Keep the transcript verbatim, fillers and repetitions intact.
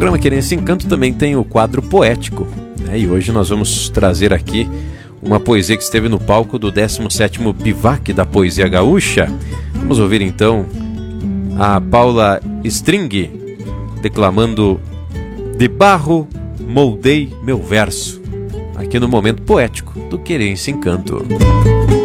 programa Querência Encanto também tem o quadro poético, né? E hoje nós vamos trazer aqui uma poesia que esteve no palco do décimo sétimo Bivac da Poesia Gaúcha. Vamos ouvir então a Paula String declamando "De barro moldei meu verso", aqui no momento poético do Querência Encanto.